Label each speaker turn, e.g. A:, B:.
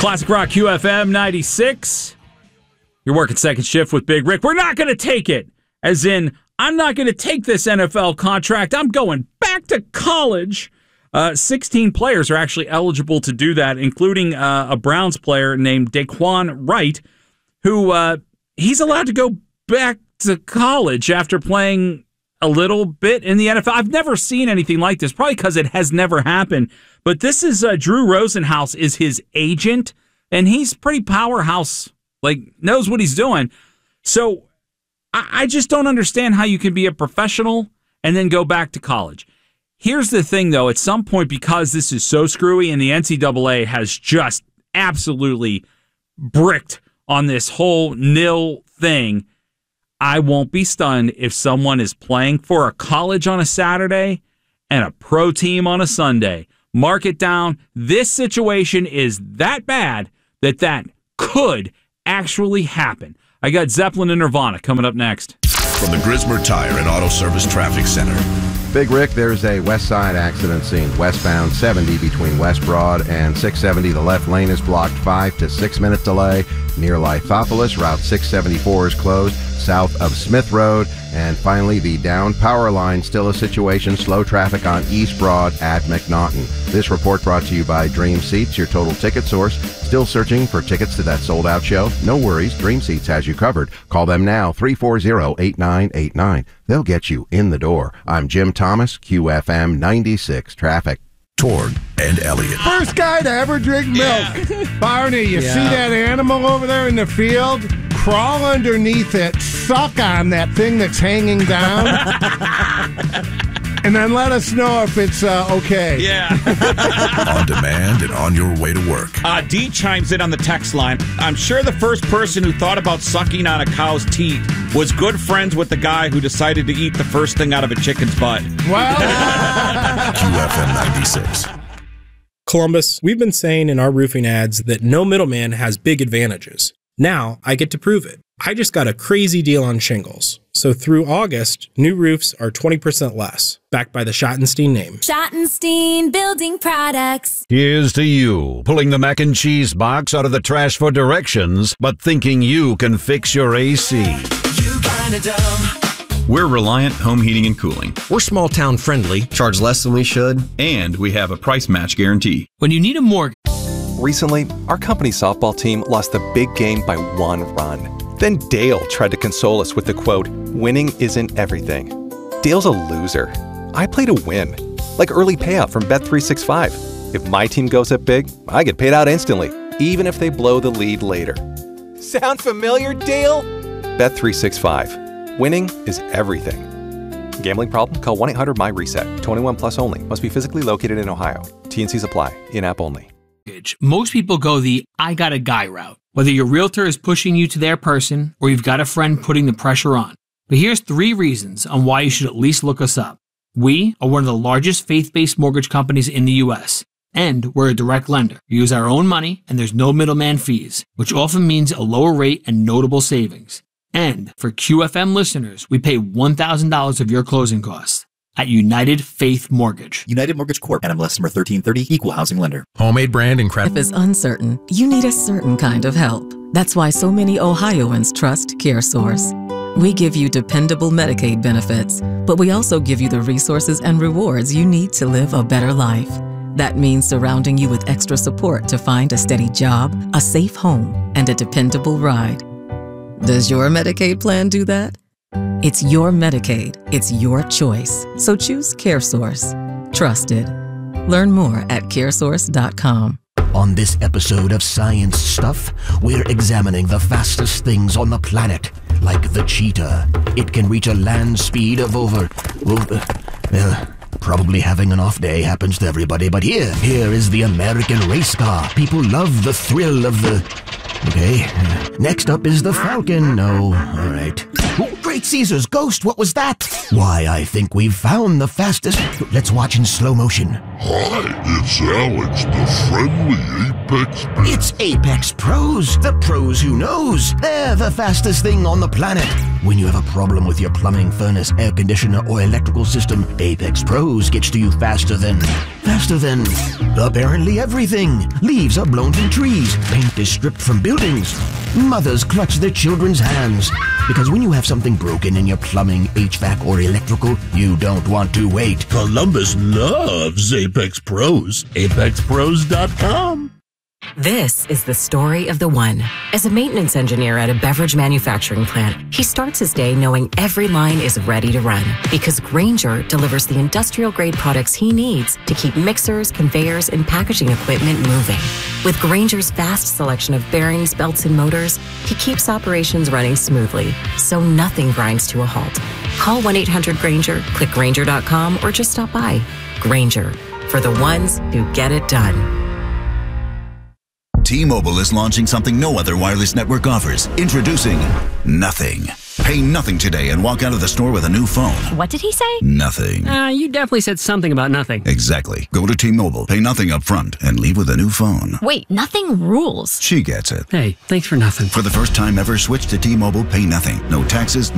A: Classic Rock QFM 96. You're working second shift with Big Rick. We're not going to take it. As in, I'm not going to take this NFL contract. I'm going back to college. 16 players are actually eligible to do that, including a Browns player named Daquan Wright, who he's allowed to go back to college after playing a little bit in the NFL. I've never seen anything like this, probably because it has never happened. But this is Drew Rosenhaus is his agent, and he's pretty powerhouse, knows what he's doing. So I just don't understand how you can be a professional and then go back to college. Here's the thing, though. At some point, because this is so screwy and the NCAA has just absolutely bricked on this whole nil thing, I won't be stunned if someone is playing for a college on a Saturday and a pro team on a Sunday. Mark it down. This situation is that bad that could actually happen. I got Zeppelin and Nirvana coming up next.
B: From the Grismer Tire and Auto Service Traffic Center.
C: Big Rick, there's a west side accident scene. Westbound 70 between West Broad and 670. The left lane is blocked. 5 to 6 minute delay near Lithopolis. Route 674 is closed south of Smith Road. And finally, the down power line, still a situation. Slow traffic on East Broad at McNaughton. This report brought to you by Dream Seats, your total ticket source. Still searching for tickets to that sold-out show? No worries, Dream Seats has you covered. Call them now, 340-8989. They'll get you in the door. I'm Jim Thomas, QFM 96 Traffic.
B: Torg and Elliott.
D: First guy to ever drink milk. Barney, you see that animal over there in the field? Crawl underneath it, suck on that thing that's hanging down, and then let us know if it's okay.
E: Yeah.
B: On demand and on your way to work.
E: D chimes in on the text line. I'm sure the first person who thought about sucking on a cow's teat was good friends with the guy who decided to eat the first thing out of a chicken's butt.
D: Well,
B: QFM 96.
F: Columbus, we've been saying in our roofing ads that no middleman has big advantages. Now I get to prove it. I just got a crazy deal on shingles. So through August, new roofs are 20% less, backed by the Schottenstein name.
G: Schottenstein Building Products.
H: Here's to you, pulling the mac and cheese box out of the trash for directions, but thinking you can fix your AC.
I: You kinda dumb.
J: We're Reliant Home Heating and Cooling.
K: We're small town friendly, charge less than we should,
J: and we have a price match guarantee.
L: When you need a mortgage.
M: Recently, our company softball team lost the big game by 1 run. Then Dale tried to console us with the quote, "Winning isn't everything." Dale's a loser. I play to win, like early payout from Bet365. If my team goes up big, I get paid out instantly, even if they blow the lead later. Sound familiar, Dale? Bet365. Winning is everything. Gambling problem? Call 1-800-MY-RESET. 21 plus only. Must be physically located in Ohio. T&Cs apply. In-app only.
L: Most people go the I got a guy route, whether your realtor is pushing you to their person or you've got a friend putting the pressure on. But here's 3 reasons on why you should at least look us up. We are one of the largest faith-based mortgage companies in the U.S., and we're a direct lender. We use our own money, and there's no middleman fees, which often means a lower rate and notable savings. And for QFM listeners, we pay $1,000 of your closing costs at United Faith Mortgage.
N: United Mortgage Corp. NMLS number 1330, Equal Housing Lender.
O: Homemade brand incredible.
P: If it's uncertain, you need a certain kind of help. That's why so many Ohioans trust CareSource. We give you dependable Medicaid benefits, but we also give you the resources and rewards you need to live a better life. That means surrounding you with extra support to find a steady job, a safe home, and a dependable ride. Does your Medicaid plan do that? It's your Medicaid. It's your choice. So choose CareSource. Trusted. Learn more at caresource.com.
Q: On this episode of Science Stuff, we're examining the fastest things on the planet, like the cheetah. It can reach a land speed of probably having an off day happens to everybody, but here is the American race car. People love the thrill of the... Okay, next up is the Falcon. No, all right. Oh, Great Caesar's ghost, what was that? Why, I think we've found the fastest... Let's watch in slow motion.
O: Hi, it's Alex, the friendly Apex Pros.
Q: It's Apex Pros, the pros who knows. They're the fastest thing on the planet. When you have a problem with your plumbing, furnace, air conditioner, or electrical system, Apex Pros gets to you faster than apparently everything. Leaves are blown from trees. Paint is stripped from buildings. Mothers clutch their children's hands. Because when you have something broken in your plumbing, HVAC, or electrical, you don't want to wait.
O: Columbus loves Apex Pros. ApexPros.com.
R: This is the story of the one. As a maintenance engineer at a beverage manufacturing plant, he starts his day knowing every line is ready to run because Grainger delivers the industrial-grade products he needs to keep mixers, conveyors, and packaging equipment moving. With Grainger's vast selection of bearings, belts, and motors, he keeps operations running smoothly, so nothing grinds to a halt. Call 1-800-GRAINGER, click Grainger.com, or just stop by. Grainger, for the ones who get it done.
S: T-Mobile is launching something no other wireless network offers. Introducing Nothing. Pay nothing today and walk out of the store with a new phone.
T: What did he say?
S: Nothing.
T: You definitely said something about nothing.
S: Exactly. Go to T-Mobile, pay nothing up front, and leave with a new phone.
T: Wait, nothing rules.
S: She gets it.
T: Hey, thanks for nothing.
S: For the first time ever, switch to T-Mobile, pay nothing. No taxes,